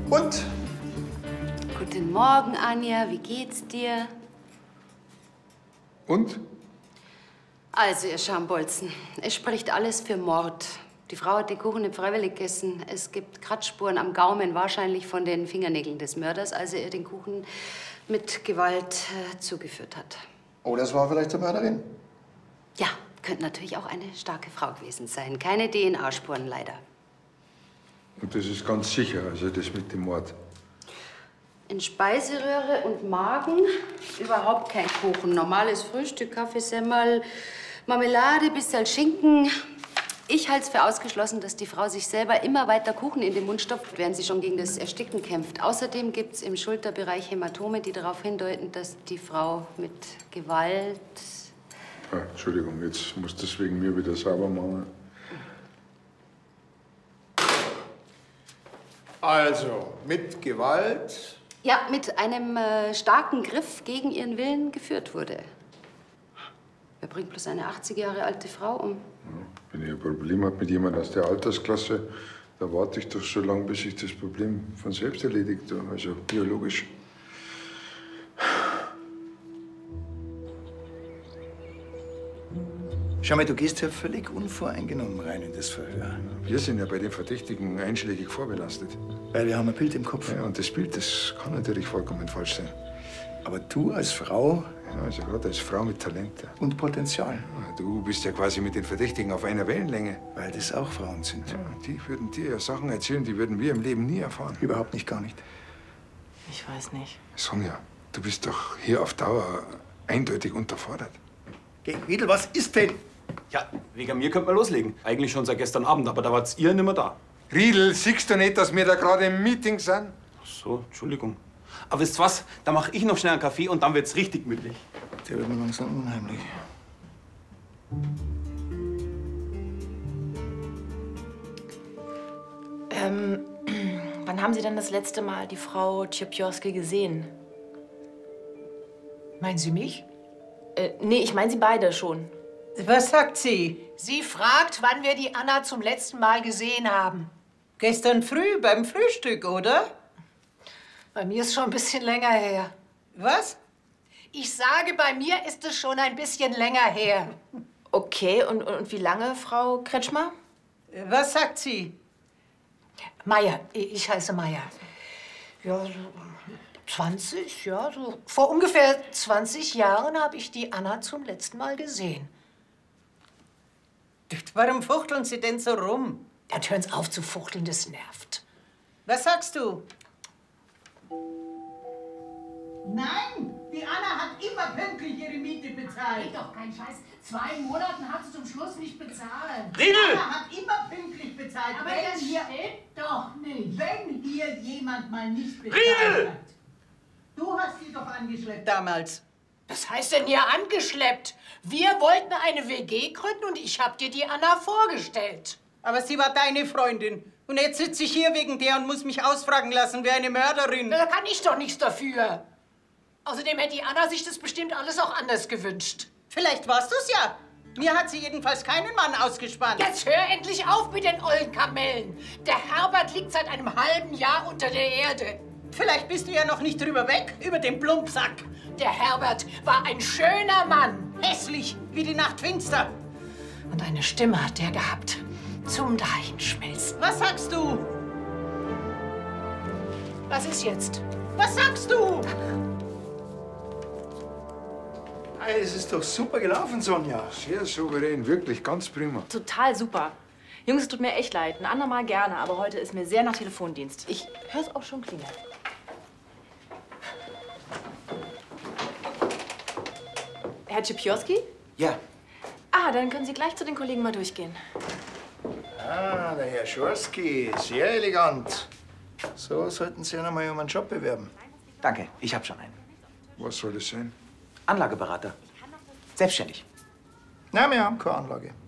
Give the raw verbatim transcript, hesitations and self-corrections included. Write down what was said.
Und? Guten Morgen, Anja. Wie geht's dir? Und? Also, ihr Schambolzen, es spricht alles für Mord. Die Frau hat den Kuchen nicht freiwillig gegessen. Es gibt Kratzspuren am Gaumen, wahrscheinlich von den Fingernägeln des Mörders, als er ihr den Kuchen mit Gewalt äh, zugeführt hat. Oh, das war vielleicht die Mörderin? Ja, könnte natürlich auch eine starke Frau gewesen sein. Keine D N A-Spuren, leider. Und das ist ganz sicher, also das mit dem Mord. In Speiseröhre und Magen überhaupt kein Kuchen. Normales Frühstück, Kaffeesemmel, Marmelade, bisschen Schinken. Ich halte es für ausgeschlossen, dass die Frau sich selber immer weiter Kuchen in den Mund stopft, während sie schon gegen das Ersticken kämpft. Außerdem gibt es im Schulterbereich Hämatome, die darauf hindeuten, dass die Frau mit Gewalt... Ah, Entschuldigung, jetzt musst du es wegen mir wieder sauber machen. Also, mit Gewalt? Ja, mit einem äh, starken Griff gegen ihren Willen geführt wurde. Wer bringt bloß eine achtzig Jahre alte Frau um? Ja, wenn ich ein Problem habe mit jemandem aus der Altersklasse, da warte ich doch so lange, bis sich das Problem von selbst erledigt, also biologisch. Schau mal, du gehst ja völlig unvoreingenommen rein in das Verhör. Wir sind ja bei den Verdächtigen einschlägig vorbelastet. Weil wir haben ein Bild im Kopf. Ja, und das Bild, das kann natürlich vollkommen falsch sein. Aber du als Frau... Ja, also gerade als Frau mit Talent. Und Potenzial. Ja, du bist ja quasi mit den Verdächtigen auf einer Wellenlänge. Weil das auch Frauen sind. Ja, die würden dir ja Sachen erzählen, die würden wir im Leben nie erfahren. Überhaupt nicht, gar nicht. Ich weiß nicht. Sonja, du bist doch hier auf Dauer eindeutig unterfordert. Geh, Riedl, was ist denn? Ja, wegen mir könnt man loslegen. Eigentlich schon seit gestern Abend, aber da wart ihr nimmer da. Riedl, siehst du nicht, dass wir da gerade im Meeting sind? Ach so, Entschuldigung. Aber wisst was? Da mach ich noch schnell einen Kaffee und dann wird's richtig gemütlich. Der wird mir langsam unheimlich. Ähm, wann haben Sie denn das letzte Mal die Frau Czepiorski gesehen? Meinen Sie mich? Äh, nee, ich meine Sie beide schon. Was sagt sie? Sie fragt, wann wir die Anna zum letzten Mal gesehen haben. Gestern früh beim Frühstück, oder? Bei mir ist schon ein bisschen länger her. Was? Ich sage, bei mir ist es schon ein bisschen länger her. Okay, und, und wie lange, Frau Kretschmer? Was sagt sie? Meier, ich heiße Meier. Ja, so zwanzig, ja, so. Vor ungefähr zwanzig Jahren habe ich die Anna zum letzten Mal gesehen. Warum fuchteln Sie denn so rum? Ja, hören auf zu fuchteln, das nervt. Was sagst du? Nein, die Anna hat immer pünktlich ihre Miete bezahlt. Geht doch kein Scheiß. Zwei Monaten hat sie zum Schluss nicht bezahlt. Riedl! Anna hat immer pünktlich bezahlt. Aber wenn das hier, stimmt doch nicht. Wenn hier jemand mal nicht bezahlt Riedl! hat. Du hast sie doch angeschleppt damals. Was heißt denn hier angeschleppt? Wir wollten eine W G gründen und ich hab dir die Anna vorgestellt. Aber sie war deine Freundin. Und jetzt sitze ich hier wegen der und muss mich ausfragen lassen wie eine Mörderin. Da kann ich doch nichts dafür. Außerdem hätte die Anna sich das bestimmt alles auch anders gewünscht. Vielleicht warst du's ja. Mir hat sie jedenfalls keinen Mann ausgespannt. Jetzt hör endlich auf mit den ollen Kamellen. Der Herbert liegt seit einem halben Jahr unter der Erde. Vielleicht bist du ja noch nicht drüber weg, über den Plumpsack. Der Herbert war ein schöner Mann. Hässlich, wie die Nacht finster. Und eine Stimme hat er gehabt. Zum Dahinschmelzen. Was sagst du? Was ist jetzt? Was sagst du? Hey, es ist doch super gelaufen, Sonja. Sehr souverän, wirklich ganz prima. Total super. Jungs, es tut mir echt leid. Ein andermal gerne, aber heute ist mir sehr nach Telefondienst. Ich höre es auch schon klingeln. Herr Czepiorski? Ja. Ah, dann können Sie gleich zu den Kollegen mal durchgehen. Ah, der Herr Schorski. Sehr elegant. So sollten Sie ja noch mal um einen Job bewerben. Danke, ich habe schon einen. Was soll das sein? Anlageberater. Selbstständig. Na, wir haben keine Anlage.